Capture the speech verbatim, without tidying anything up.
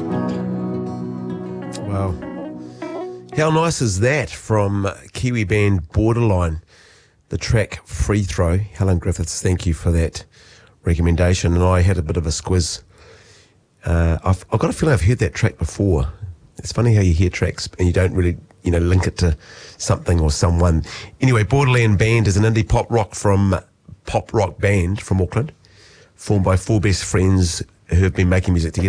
Wow. How nice is that from Kiwi band Borderline, the track Free Throw. Helen Griffiths, thank you for that recommendation. And I had a bit of a squiz. Uh, I've, I've got a feeling I've heard that track before. It's funny how you hear tracks and you don't really, you know, link it to something or someone. Anyway, Borderland Band is an indie pop rock from pop rock band from Auckland, formed by four best friends who have been making music together